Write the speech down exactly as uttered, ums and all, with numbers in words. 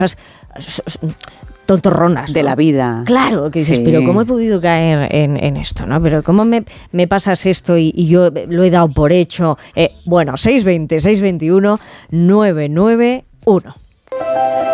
tontorronas, ¿no? De la vida. Claro, que dices, sí. pero ¿cómo he podido caer en, en esto, no? Pero ¿cómo me, me pasas esto y, y yo lo he dado por hecho? Eh, bueno, seis veinte, seis veintiuno, nueve nueve uno.